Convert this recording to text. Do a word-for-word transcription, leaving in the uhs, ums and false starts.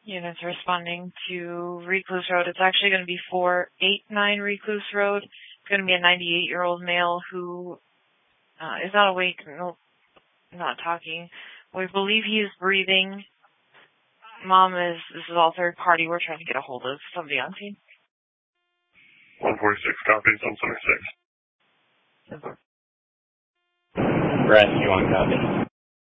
Units responding to Recluse Road. It's actually going to be four eight nine Recluse Road. It's going to be a ninety-eight-year-old male who uh, is not awake, no, not talking. We believe he is breathing. Mom is, this is all third party. We're trying to get a hold of somebody on scene. one forty-six copies, one seventy-six. Brett, you want to copy?